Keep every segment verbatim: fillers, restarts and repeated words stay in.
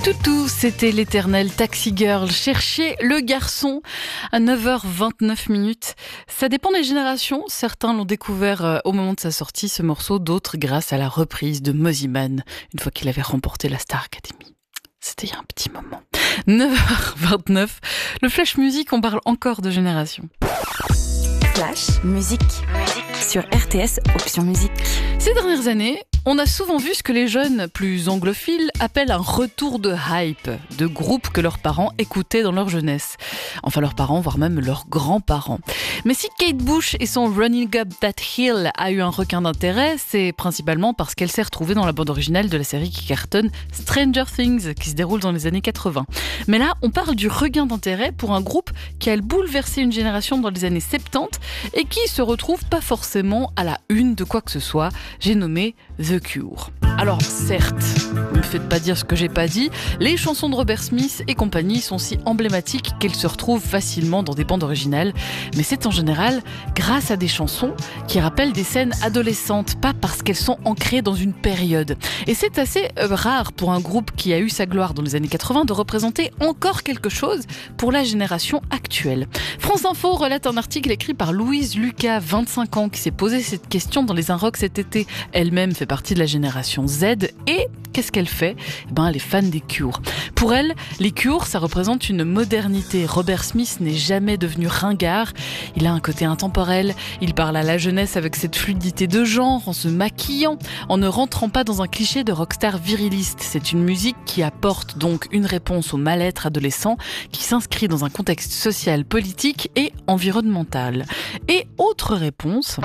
Toutou, c'était l'éternel Taxi Girl. Cherchez le garçon à neuf heures vingt-neuf minutes. Ça dépend des générations. Certains l'ont découvert au moment de sa sortie, ce morceau. D'autres grâce à la reprise de Mosimann, une fois qu'il avait remporté la Star Academy. C'était il y a un petit moment. neuf heures vingt-neuf. Le Flash Music, on parle encore de génération. Flash Musique. Sur R T S Option Musique. Ces dernières années, on a souvent vu ce que les jeunes plus anglophiles appellent un retour de hype, de groupes que leurs parents écoutaient dans leur jeunesse. Enfin leurs parents, voire même leurs grands-parents. Mais si Kate Bush et son Running Up That Hill a eu un requin d'intérêt, c'est principalement parce qu'elle s'est retrouvée dans la bande originale de la série qui cartonne Stranger Things, qui se déroule dans les années quatre-vingts. Mais là, on parle du regain d'intérêt pour un groupe qui a bouleversé une génération dans les années soixante-dix et qui se retrouve pas forcément à la une de quoi que ce soit. J'ai nommé The Cure. Alors certes, ne me faites pas dire ce que j'ai pas dit, les chansons de Robert Smith et compagnie sont si emblématiques qu'elles se retrouvent facilement dans des bandes originales, mais c'est en général grâce à des chansons qui rappellent des scènes adolescentes, pas parce qu'elles sont ancrées dans une période. Et c'est assez euh, rare pour un groupe qui a eu sa gloire dans les années quatre-vingts de représenter encore quelque chose pour la génération actuelle. France Info relate un article écrit par Louise Lucas, vingt-cinq ans, qui s'est posé cette question dans les Inrocks cet été. Elle-même fait partie de la génération Z et qu'est-ce qu'elle fait ? Eh ben, elle est fan des Cure. Pour elle, les Cure, ça représente une modernité. Robert Smith n'est jamais devenu ringard. Il a un côté intemporel. Il parle à la jeunesse avec cette fluidité de genre, en se maquillant, en ne rentrant pas dans un cliché de rockstar viriliste. C'est une musique qui apporte donc une réponse au mal-être adolescent, qui s'inscrit dans un contexte social, politique et environnemental. Et autre réponse...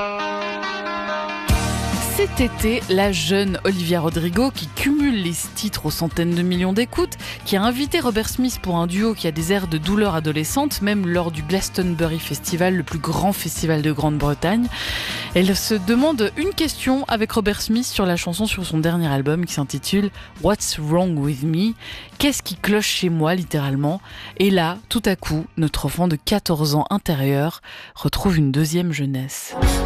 Cet été, la jeune Olivia Rodrigo, qui cumule les titres aux centaines de millions d'écoutes, qui a invité Robert Smith pour un duo qui a des airs de douleur adolescente, même lors du Glastonbury Festival, le plus grand festival de Grande-Bretagne. Elle se demande une question avec Robert Smith sur la chanson sur son dernier album qui s'intitule « What's Wrong With Me ?» Qu'est-ce qui cloche chez moi, littéralement ? Et là, tout à coup, notre enfant de quatorze ans intérieur retrouve une deuxième jeunesse.